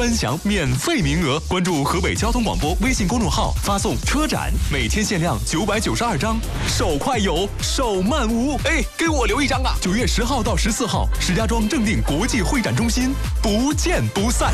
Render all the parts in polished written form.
分享免费名额。关注河北交通广播微信公众号，发送车展，每天限量992张，手快有，手慢无。哎，给我留一张啊！9月10号到14号，石家庄正定国际会展中心，不见不散。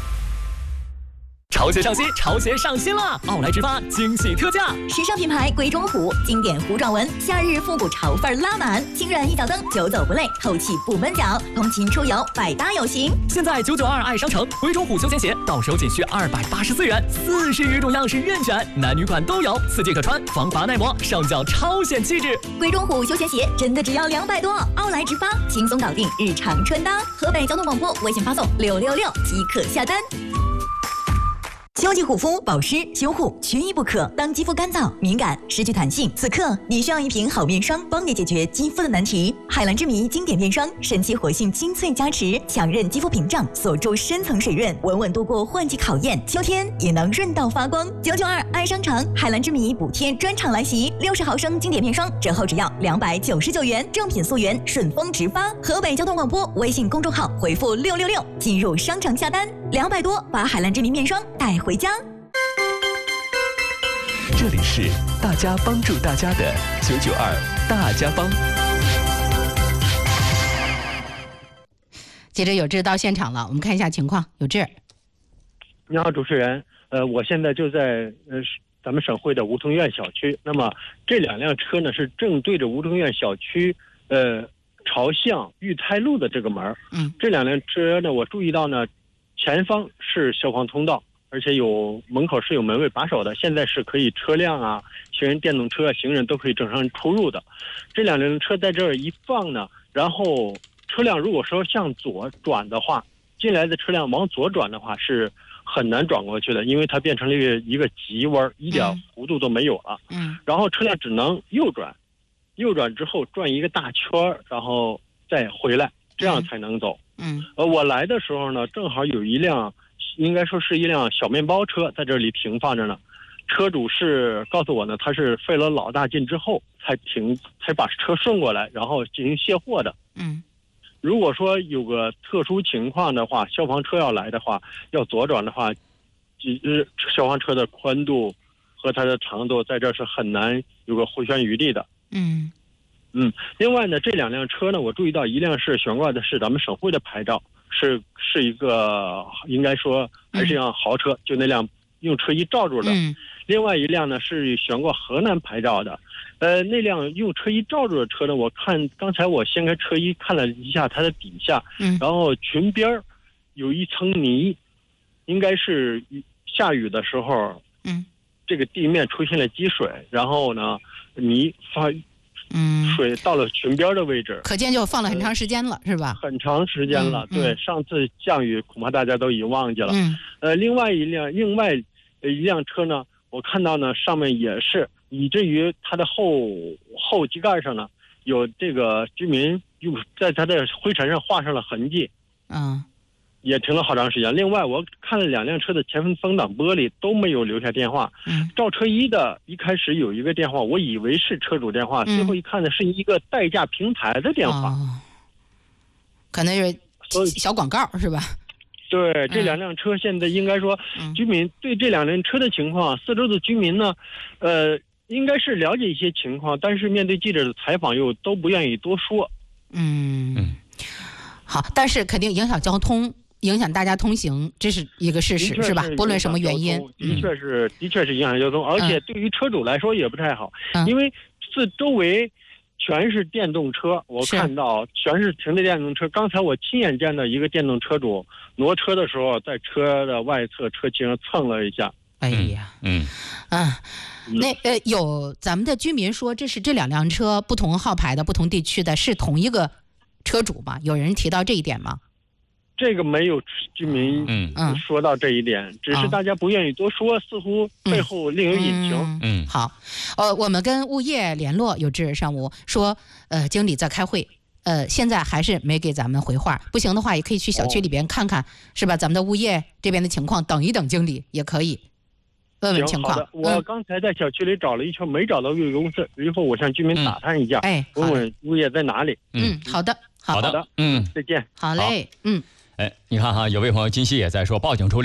潮鞋上新，潮鞋上新了！奥莱直发惊喜特价， 时尚品牌鬼冢虎，经典糊状纹，夏日复古潮范拉满，轻软一脚蹬，久走不累，透气不闷脚，通勤出游百搭有型。 现在992爱商城鬼冢虎休闲鞋到手仅需284元，40余种样式任选，男女款都有，4季可穿，防滑耐磨，上脚超显气质。 鬼冢虎休闲鞋真的只要200多，奥莱直发轻松搞定日常穿搭。河北交通广播微信发送666即可下单。秋季护肤保湿修护缺一不可。当肌肤干燥敏感失去弹性，此刻你需要一瓶好面霜，帮你解决肌肤的难题。海蓝之谜经典面霜，神奇活性精粹加持，强韧肌肤屏障，锁住深层水润，稳稳度过换季考验，秋天也能润到发光。992爱商城海蓝之谜补贴专场来袭，60毫升经典面霜折后只要299元，正品溯源，顺丰直发。河北交通广播微信公众号回复666进入商城下单，200多把海蓝之谜面霜带回家。 这里是大家帮助大家的992大家帮。 接着有志到现场了，我们看一下情况。有志， 你好，主持人。我现在就在咱们省会的梧桐院小区。那么这2辆车呢是正对着梧桐院小区朝向裕泰路的这个门。这2辆车呢，我注意到呢，前方是消防通道，而且门口是有门卫把守的，现在是可以车辆啊、行人电动车、行人都可以正常出入的。这2辆车在这儿一放呢，然后车辆如果说向左转的话，进来的车辆往左转的话是很难转过去的，因为它变成了一个急弯，一点弧度都没有了。然后车辆只能右转，右转之后转一个大圈，然后再回来，这样才能走。我来的时候呢，正好有一辆，应该说是一辆小面包车在这里停放着呢。车主是告诉我呢，他是费了老大劲之后才把车顺过来，然后进行卸货的。如果说有个特殊情况的话，消防车要来的话，要左转的话，消防车的宽度和它的长度在这是很难有个回旋余地的。另外呢，这2辆车呢，我注意到一辆是悬挂的是咱们省会的牌照，是一个应该说还是一辆豪车，就那辆用车衣罩住的。另外一辆呢是悬挂河南牌照的。那辆用车衣罩住的车呢，我看刚才我掀开车衣看了一下它的底下，然后裙边有一层泥，应该是下雨的时候，这个地面出现了积水，然后呢泥水到了裙边的位置， 可见就放了很长时间了，是吧？ 很长时间了。对，上次降雨恐怕大家都已经忘记了。另外一辆车呢，我看到呢上面也是，以至于它的后机盖上呢有这个居民在它的灰尘上画上了痕迹。也停了好长时间。另外我看了2辆车的前风挡玻璃都没有留下电话。照车衣的一开始有一个电话，我以为是车主电话，最后一看呢是一个代驾平台的电话。 可能是小广告是吧？ 对，这2辆车现在应该说居民对这2辆车的情况，四周的居民呢应该是了解一些情况，但是面对记者的采访又都不愿意多说。 好，但是肯定影响交通，影响大家通行，这是一个事实，是吧？不论什么原因， 的确是影响交通，而且对于车主来说也不太好，因为周围全是电动车，我看到全是停的电动车。刚才我亲眼见到一个电动车主挪车的时候，在车的外侧车漆上蹭了一下。 哎呀，有咱们的居民说，这2辆车不同号牌的、不同地区的，是同一个车主吗？有人提到这一点吗？ 这个没有居民说到这一点，只是大家不愿意多说，似乎背后另有隐情。 好，我们跟物业联络，有志上午说，经理在开会，现在还是没给咱们回话。不行的话，也可以去小区里边看看，是吧？咱们的物业这边的情况，等一等经理也可以。问问情况。 好的，我刚才在小区里找了一圈，没找到物业公司，一会儿我向居民打探一下，问问物业在哪里。 好的， 好的，再见。 好嘞， 你看哈，有位朋友金熙也在说，报警处理